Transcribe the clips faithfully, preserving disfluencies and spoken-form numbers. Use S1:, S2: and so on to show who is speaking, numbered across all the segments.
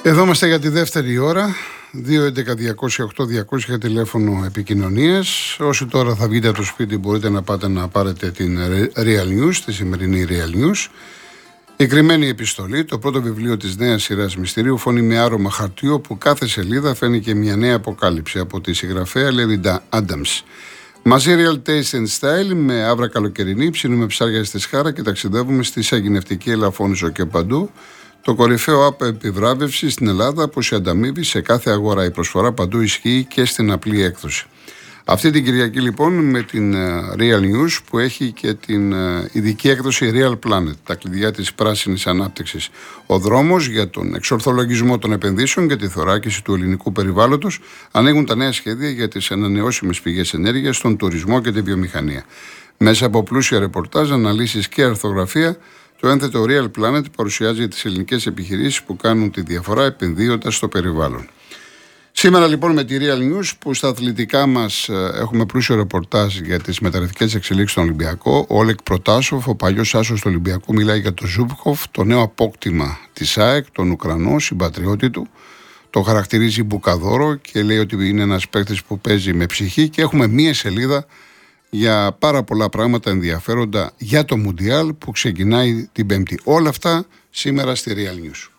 S1: Εδώ είμαστε για τη δεύτερη ώρα. δύο έντεκα διακόσια οκτώ διακόσια τηλέφωνο επικοινωνίας. Όσοι τώρα θα βγείτε από το σπίτι μπορείτε να πάτε να πάρετε την Real News, τη σημερινή Real News. Η κρυμμένη επιστολή, το πρώτο βιβλίο της νέας σειράς μυστηρίου, φωνεί με άρωμα χαρτιού, όπου κάθε σελίδα φαίνει και μια νέα αποκάλυψη από τη συγγραφέα Λέβιντα Άνταμς. Μαζί Real Taste and Style, με άβρα καλοκαιρινή, ψήνουμε ψάρια στη Σχάρα και ταξιδεύουμε στη Σαγηνευτική Ελαφώνησο και παντού. Το κορυφαίο app επιβράβευση στην Ελλάδα που σε ανταμείβει σε κάθε αγορά. Η προσφορά παντού ισχύει και στην απλή έκδοση. Αυτή την Κυριακή λοιπόν με την Real News που έχει και την ειδική έκδοση Real Planet, τα κλειδιά της πράσινης ανάπτυξης. Ο δρόμος για τον εξορθολογισμό των επενδύσεων και τη θωράκιση του ελληνικού περιβάλλοντος, ανοίγουν τα νέα σχέδια για τις ανανεώσιμες πηγές ενέργειας, στον τουρισμό και τη βιομηχανία. Μέσα από πλούσια ρεπορτάζ, αναλύσεις και αρθογραφία, το ένθετο Real Planet παρουσιάζει τις ελληνικές επιχειρήσεις που κάνουν τη διαφορά επενδύοντας στο περιβάλλον. Σήμερα λοιπόν με τη Real News, που στα αθλητικά μας έχουμε πλούσιο ρεπορτάζ για τις μεταγραφικές εξελίξεις στον Ολυμπιακό. Ο Όλεκ Προτάσοφ, ο παλιός άσος του Ολυμπιακού, μιλάει για τον Ζούμπκοφ, το νέο απόκτημα της ΑΕΚ, τον Ουκρανό συμπατριώτη του. Το χαρακτηρίζει μπουκαδόρο και λέει ότι είναι ένας παίκτης που παίζει με ψυχή, και έχουμε μία σελίδα για πάρα πολλά πράγματα ενδιαφέροντα για το Μουντιάλ που ξεκινάει την Πέμπτη. Όλα αυτά σήμερα στη Real News.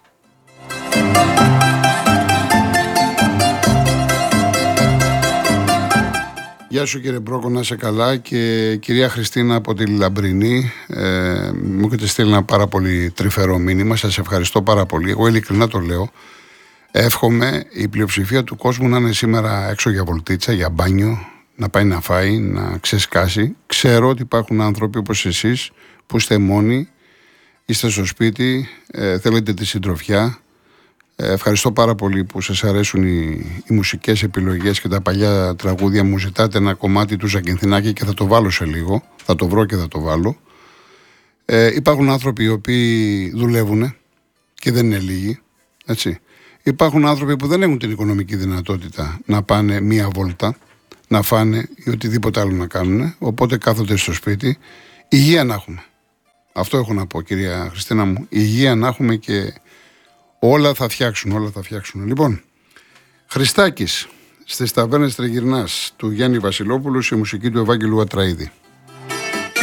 S1: Γεια σου κύριε Μπρόκο, να είσαι καλά. Και κυρία Χριστίνα από τη Λαμπρινή, ε, μου έχετε στείλει ένα πάρα πολύ τρυφερό μήνυμα. Σας ευχαριστώ πάρα πολύ. Εγώ ειλικρινά το λέω. Εύχομαι η πλειοψηφία του κόσμου να είναι σήμερα έξω για βολτίτσα, για μπάνιο, να πάει να φάει, να ξεσκάσει. Ξέρω ότι υπάρχουν άνθρωποι όπως εσείς που είστε μόνοι, είστε στο σπίτι, ε, θέλετε τη συντροφιά. Ε, ευχαριστώ πάρα πολύ που σας αρέσουν οι, οι μουσικές επιλογές και τα παλιά τραγούδια. Μου ζητάτε ένα κομμάτι του Ζακυνθινάκη και θα το βάλω σε λίγο. Θα το βρω και θα το βάλω. Ε, υπάρχουν άνθρωποι οι οποίοι δουλεύουν και δεν είναι λίγοι. Έτσι. Υπάρχουν άνθρωποι που δεν έχουν την οικονομική δυνατότητα να πάνε μία βόλτα, να φάνε ή οτιδήποτε άλλο να κάνουν, οπότε κάθονται στο σπίτι. Υγεία να έχουμε. Αυτό έχω να πω, κυρία Χριστίνα μου. Υγεία να έχουμε και όλα θα φτιάξουν, όλα θα φτιάξουν. Λοιπόν, Χριστάκης, στις ταβέρνες Τριγυρνάς, του Γιάννη Βασιλόπουλου, η μουσική του Ευάγγελου Ατραΐδη.